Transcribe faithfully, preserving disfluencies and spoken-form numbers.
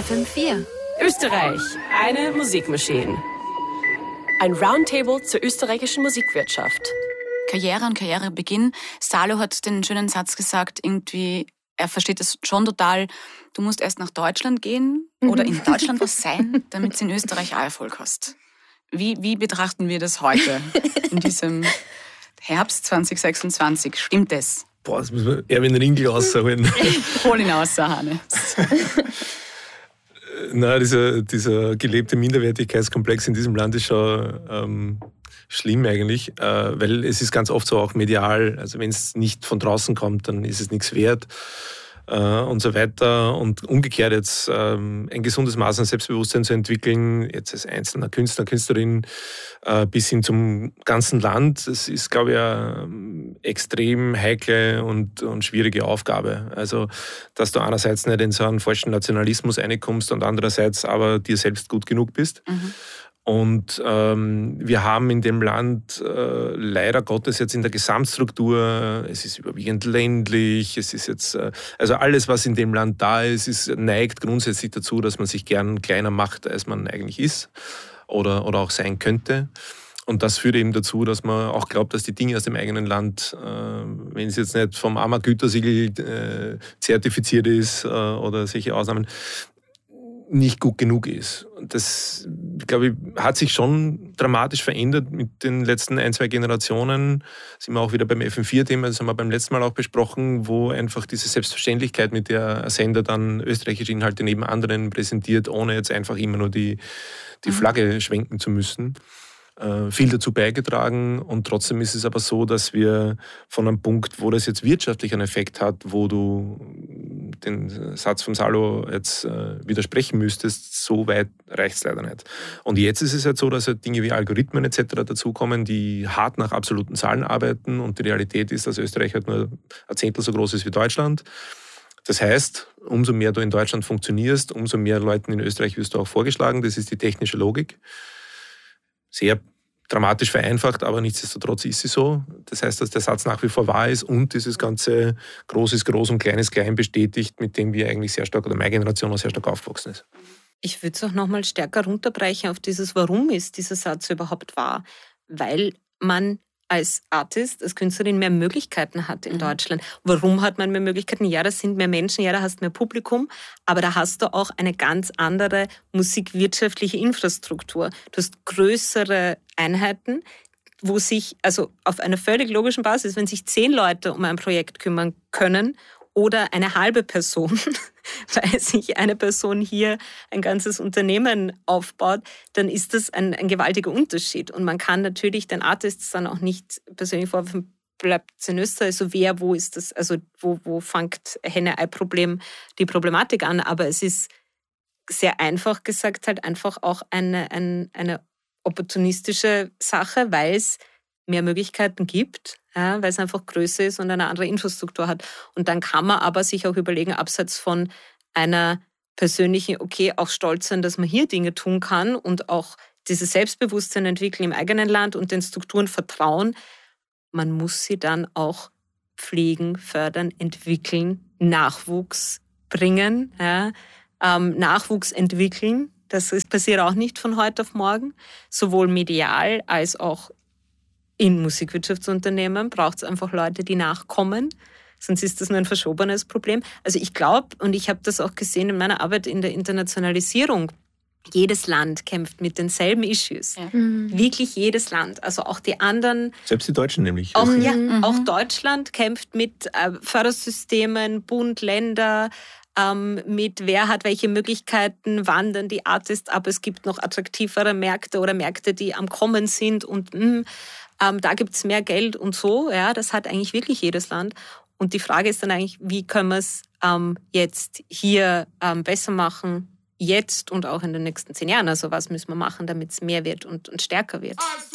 F M vier. Österreich, eine Musikmaschine. Ein Roundtable zur österreichischen Musikwirtschaft. Karriere und Karrierebeginn. Salo hat den schönen Satz gesagt, irgendwie, er versteht es schon total, du musst erst nach Deutschland gehen oder in Deutschland was sein, damit du in Österreich auch Erfolg hast. Wie, wie betrachten wir das heute, in diesem Herbst zwanzig sechsundzwanzig? Stimmt das? Boah, das muss man Erwin Ringel rausholen. Hol ihn raus, Hannes. Nein, dieser, dieser gelebte Minderwertigkeitskomplex in diesem Land ist schon ähm, schlimm eigentlich, äh, weil es ist ganz oft so auch medial, also wenn es nicht von draußen kommt, dann ist es nichts wert äh, und so weiter. Und umgekehrt jetzt ähm, ein gesundes Maß an Selbstbewusstsein zu entwickeln, jetzt als einzelner Künstler, Künstlerin, äh, bis hin zum ganzen Land, das ist, glaube ich, eine extrem heikle und, und schwierige Aufgabe. Also, dass du einerseits nicht in so einen falschen Nationalismus reinkommst und andererseits aber dir selbst gut genug bist. Mhm. Und ähm, wir haben in dem Land äh, leider Gottes jetzt in der Gesamtstruktur, es ist überwiegend ländlich, es ist jetzt, äh, also alles, was in dem Land da ist, ist, neigt grundsätzlich dazu, dass man sich gern kleiner macht, als man eigentlich ist oder, oder auch sein könnte. Und das führt eben dazu, dass man auch glaubt, dass die Dinge aus dem eigenen Land, äh, wenn es jetzt nicht vom A M A-Gütesiegel äh, zertifiziert ist äh, oder solche Ausnahmen, nicht gut genug ist. Und das, glaube ich, hat sich schon dramatisch verändert mit den letzten ein, zwei Generationen. Sind wir auch wieder beim F M vier Thema, das haben wir beim letzten Mal auch besprochen, wo einfach diese Selbstverständlichkeit, mit der ein Sender dann österreichische Inhalte neben anderen präsentiert, ohne jetzt einfach immer nur die, die Flagge schwenken zu müssen, viel dazu beigetragen. Und trotzdem ist es aber so, dass wir von einem Punkt, wo das jetzt wirtschaftlich einen Effekt hat, wo du den Satz von Salo jetzt äh, widersprechen müsstest, so weit reicht es leider nicht. Und jetzt ist es halt so, dass halt Dinge wie Algorithmen et cetera dazukommen, die hart nach absoluten Zahlen arbeiten, und die Realität ist, dass Österreich halt nur ein Zehntel so groß ist wie Deutschland. Das heißt, umso mehr du in Deutschland funktionierst, umso mehr Leuten in Österreich wirst du auch vorgeschlagen. Das ist die technische Logik. Sehr dramatisch vereinfacht, aber nichtsdestotrotz ist sie so. Das heißt, dass der Satz nach wie vor wahr ist und dieses ganze Groß ist groß und Klein ist klein bestätigt, mit dem wir eigentlich sehr stark, oder meine Generation auch sehr stark aufgewachsen ist. Ich würde es auch noch mal stärker runterbrechen auf dieses, warum ist dieser Satz überhaupt wahr? Weil man als Artist, als Künstlerin mehr Möglichkeiten hat in mhm. Deutschland. Warum hat man mehr Möglichkeiten? Ja, das sind mehr Menschen, ja, da hast du mehr Publikum, aber da hast du auch eine ganz andere musikwirtschaftliche Infrastruktur. Du hast größere Einheiten, wo sich, also auf einer völlig logischen Basis, wenn sich zehn Leute um ein Projekt kümmern können oder eine halbe Person, weil sich eine Person hier ein ganzes Unternehmen aufbaut, dann ist das ein, ein gewaltiger Unterschied. Und man kann natürlich den Artists dann auch nicht persönlich vorwerfen, bleibt es in Österreich, also wer, wo ist das, also wo, wo fängt Henne-Ei-Problem die Problematik an, aber es ist sehr einfach gesagt halt einfach auch eine, eine, eine opportunistische Sache, weil es mehr Möglichkeiten gibt, ja, weil es einfach größer ist und eine andere Infrastruktur hat. Und dann kann man aber sich auch überlegen, abseits von einer persönlichen, okay, auch stolz sein, dass man hier Dinge tun kann und auch dieses Selbstbewusstsein entwickeln im eigenen Land und den Strukturen vertrauen. Man muss sie dann auch pflegen, fördern, entwickeln, Nachwuchs bringen, ja, ähm, Nachwuchs entwickeln. Das ist, passiert auch nicht von heute auf morgen. Sowohl medial als auch in Musikwirtschaftsunternehmen braucht es einfach Leute, die nachkommen. Sonst ist das nur ein verschobenes Problem. Also ich glaube, und ich habe das auch gesehen in meiner Arbeit in der Internationalisierung, jedes Land kämpft mit denselben Issues. Ja. Mhm. Wirklich jedes Land. Also auch die anderen. Selbst die Deutschen nämlich. Auch, ja, mhm. auch Deutschland kämpft mit äh, Fördersystemen, Bund, Länder, ähm, mit wer hat welche Möglichkeiten, wandern die Artists ab. Es gibt noch attraktivere Märkte oder Märkte, die am Kommen sind und mh, ähm, da gibt es mehr Geld und so. Ja, das hat eigentlich wirklich jedes Land. Und die Frage ist dann eigentlich, wie können wir es ähm, jetzt hier ähm, besser machen, jetzt und auch in den nächsten zehn Jahren. Also was müssen wir machen, damit es mehr wird und, und stärker wird.